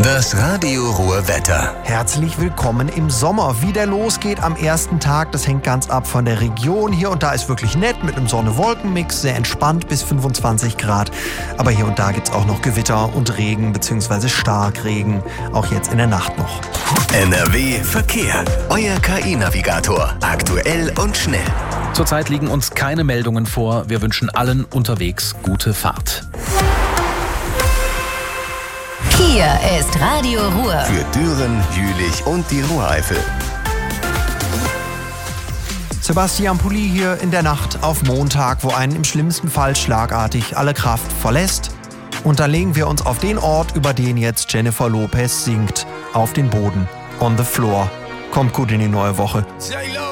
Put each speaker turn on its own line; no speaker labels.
Das Radio Ruhr Wetter.
Herzlich willkommen im Sommer. Wie der losgeht am ersten Tag, das hängt ganz ab von der Region. Hier und da ist wirklich nett mit einem Sonne-Wolken-Mix, sehr entspannt bis 25 Grad. Aber hier und da gibt's auch noch Gewitter und Regen bzw. Starkregen, auch jetzt in der Nacht noch.
NRW Verkehr. Euer KI-Navigator. Aktuell und schnell.
Zurzeit liegen uns keine Meldungen vor. Wir wünschen allen unterwegs gute Fahrt.
Hier ist Radio Ruhr.
Für Düren, Jülich und die Ruhreifel.
Sebastian Pulli hier in der Nacht auf Montag, wo einen im schlimmsten Fall schlagartig alle Kraft verlässt. Und da legen wir uns auf den Ort, über den jetzt Jennifer Lopez singt. Auf den Boden. On the floor. Kommt gut in die neue Woche.
J-Lo.